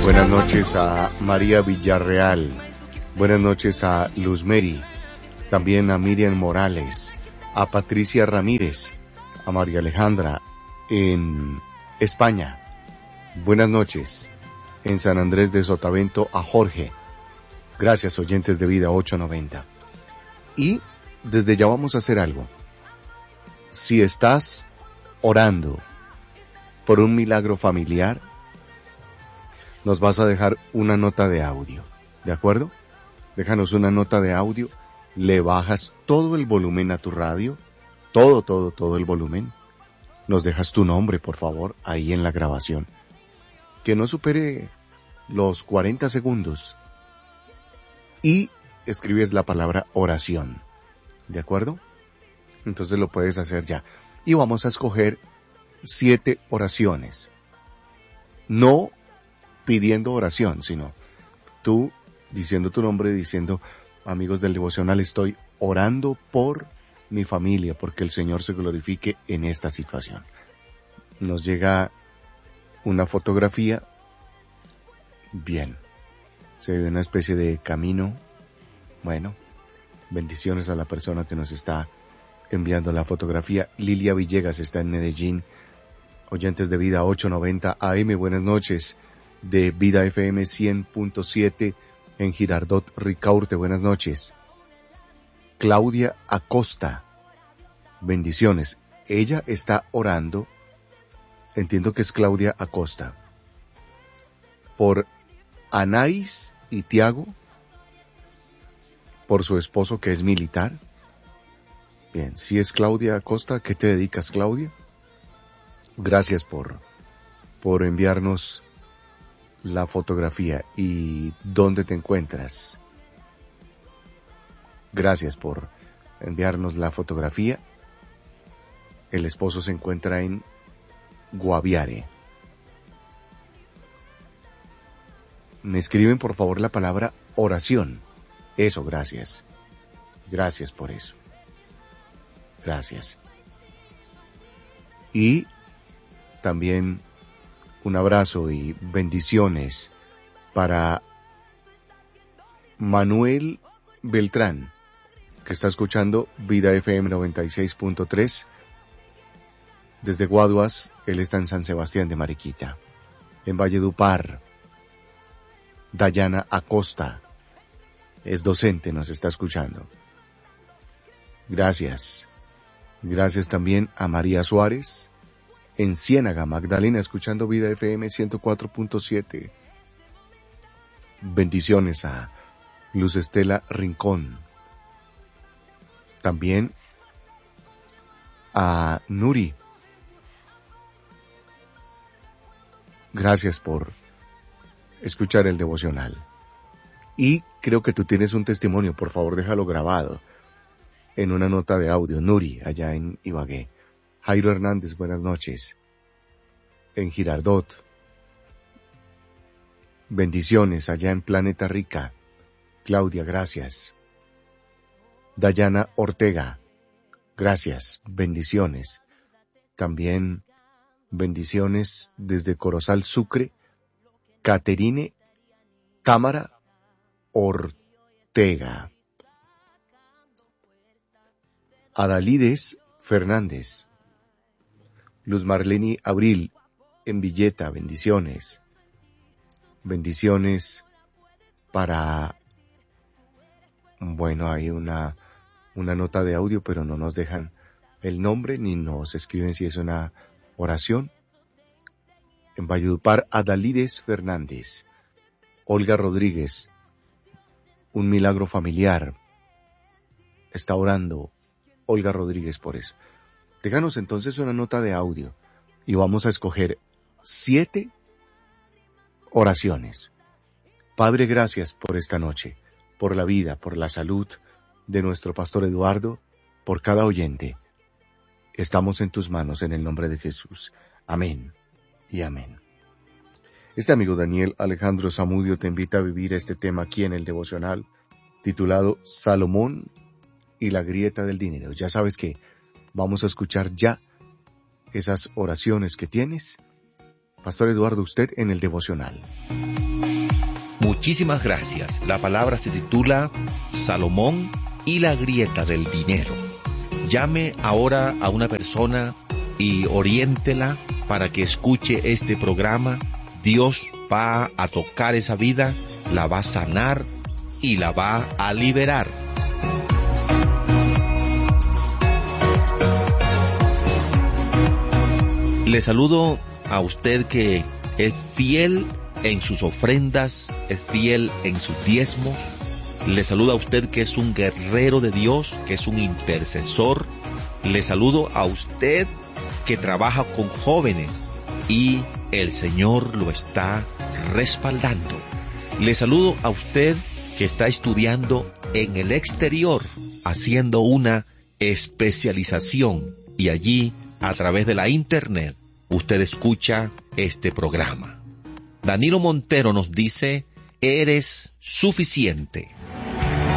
Buenas noches a María Villarreal. Buenas noches a Luz Mary. También a Miriam Morales. A Patricia Ramírez. A María Alejandra en España. Buenas noches. En San Andrés de Sotavento a Jorge. Gracias, oyentes de Vida 890. Y desde ya vamos a hacer algo. Si estás orando por un milagro familiar, nos vas a dejar una nota de audio, ¿de acuerdo? Déjanos una nota de audio, le bajas todo el volumen a tu radio, todo el volumen. Nos dejas tu nombre, por favor, ahí en la grabación. Que no supere los 40 segundos. Y escribes la palabra oración, ¿de acuerdo? Entonces lo puedes hacer ya. Y vamos a escoger 7 oraciones. No pidiendo oración, sino tú diciendo tu nombre, diciendo, amigos del devocional, estoy orando por mi familia, porque el Señor se glorifique en esta situación. Nos llega una fotografía. Bien. Se ve una especie de camino. Bueno, bendiciones a la persona que nos está enviando la fotografía. Lilia Villegas está en Medellín. Oyentes de Vida 890 AM, buenas noches. De Vida FM 100.7 en Girardot, Ricaurte, buenas noches. Claudia Acosta, bendiciones. Ella está orando, entiendo que es Claudia Acosta, por Anais y Tiago, por su esposo que es militar. Bien, si es Claudia Acosta, ¿a qué te dedicas, Claudia? Gracias por enviarnos la fotografía y dónde te encuentras. Gracias por enviarnos la fotografía. El esposo se encuentra en Guaviare. Me escriben por favor la palabra oración. Eso, gracias. Gracias por eso. Gracias. Y también un abrazo y bendiciones para Manuel Beltrán, que está escuchando Vida FM 96.3 desde Guaduas. Él está en San Sebastián de Mariquita. En Valledupar, Dayana Acosta es docente, nos está escuchando. Gracias. Gracias también a María Suárez en Ciénaga, Magdalena, escuchando Vida FM 104.7. Bendiciones a Luz Estela Rincón. También a Nuri. Gracias por escuchar el devocional. Y creo que tú tienes un testimonio, por favor déjalo grabado en una nota de audio. Nuri, allá en Ibagué. Jairo Hernández, buenas noches. En Girardot. Bendiciones allá en Planeta Rica. Claudia, gracias. Dayana Ortega, gracias. Bendiciones. También bendiciones desde Corozal, Sucre. Caterine Támara Ortega. Adalides Fernández. Luz Marleni Abril, en Villeta, bendiciones. Bendiciones para... Bueno, hay una nota de audio, pero no nos dejan el nombre, ni nos escriben si es una oración. En Valledupar, Adalides Fernández. Olga Rodríguez, un milagro familiar. Está orando Olga Rodríguez por eso. Déjanos entonces una nota de audio y vamos a escoger 7 oraciones. Padre, gracias por esta noche, por la vida, por la salud de nuestro pastor Eduardo, por cada oyente. Estamos en tus manos en el nombre de Jesús. Amén y amén. Este amigo Daniel Alejandro Zamudio te invita a vivir este tema aquí en el devocional, titulado Salomón y la grieta del dinero. Ya sabes que vamos a escuchar ya esas oraciones que tienes. Pastor Eduardo, usted en el devocional. Muchísimas gracias. La palabra se titula Salomón y la grieta del dinero. Llame ahora a una persona y oriéntela para que escuche este programa. Dios va a tocar esa vida, la va a sanar y la va a liberar. Le saludo a usted que es fiel en sus ofrendas, es fiel en sus diezmos. Le saludo a usted que es un guerrero de Dios, que es un intercesor. Le saludo a usted que trabaja con jóvenes y el Señor lo está respaldando. Le saludo a usted que está estudiando en el exterior, haciendo una especialización, y allí, a través de la internet, usted escucha este programa. Danilo Montero nos dice: eres suficiente.